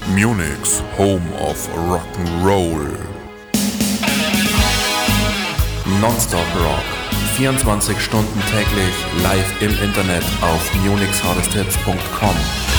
Munich's Home of Rock'n'Roll. Nonstop Rock. 24 Stunden täglich live im Internet auf munichshardesthits.com.